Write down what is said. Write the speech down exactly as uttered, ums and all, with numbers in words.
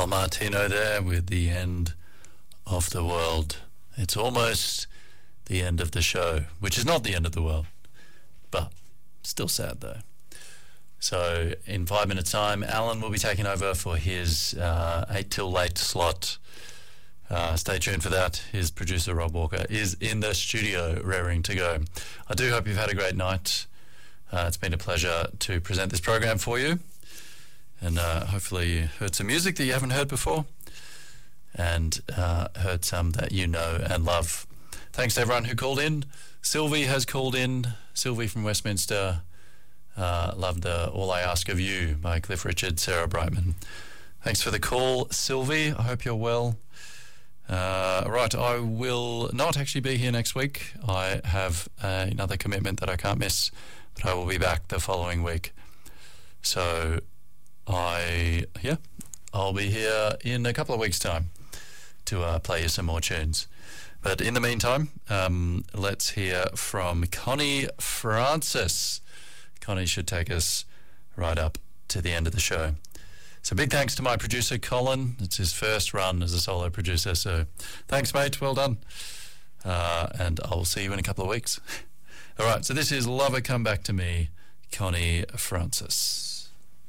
Al Martino there with The End of the World. It's almost the end of the show, which is not the end of the world, but still sad though. So in five minutes time, Alan will be taking over for his uh, eight till late slot. Uh, stay tuned for that. His producer Rob Walker is in the studio raring to go. I do hope you've had a great night. Uh, it's been a pleasure to present this program for you, and uh, hopefully you heard some music that you haven't heard before, and uh, heard some that you know and love. Thanks to everyone who called in. Sylvie has called in. Sylvie from Westminster uh, loved uh, All I Ask of You by Cliff Richard, Sarah Brightman. Thanks for the call, Sylvie. I hope you're well. Uh, right, I will not actually be here next week. I have uh, another commitment that I can't miss, but I will be back the following week. So I, yeah, I'll be here in a couple of weeks' time to uh, play you some more tunes. But in the meantime, um, let's hear from Connie Francis. Connie should take us right up to the end of the show. So big thanks to my producer, Colin. It's his first run as a solo producer, so thanks, mate. Well done. Uh, and I'll see you in a couple of weeks. All right, so this is Lover Come Back to Me, Connie Francis.